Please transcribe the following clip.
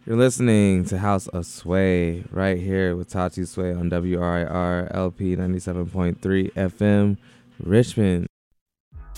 You're listening to House of Sway right here with Tati Sway on WRIR LP 97.3 FM, Richmond.